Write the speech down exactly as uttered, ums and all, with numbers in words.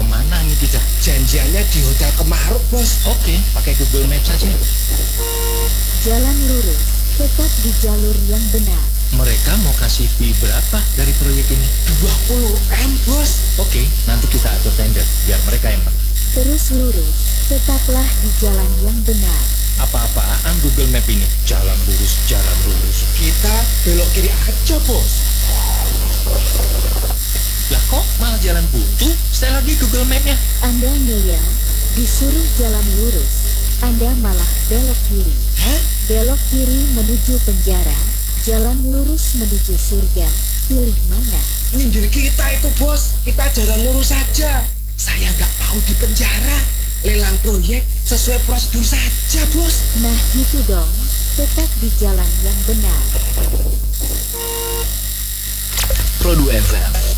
mana nih kita? Janjiannya di Hotel Kemaruk, Bos. Oke, pakai Google Maps saja. Jalan lurus, tetap di jalur yang benar. Mereka mau kasih fee berapa dari proyek ini? dua puluh M, Bos. Oke, nanti kita atur tender biar mereka yang menang. Terus lurus, tetaplah di jalan yang benar. Apa-apaan Google Map ini? Jalan lurus, jalan lurus. Kita belok kiri aja, Bos. Lah kok malah jalan buntu? Setel lagi Google Map-nya. Anda mulia, disuruh jalan lurus, Anda malah belok kiri. Hah? Belok kiri menuju penjara, jalan lurus menuju surga. Pilih mana? Nyindir kita itu, Bos. Kita jalan lurus saja. Saya nggak mau di penjara. Lelang proyek sesuai prosedur saja, Bos. Nah gitu dong, tetap di jalan yang benar. Produk F M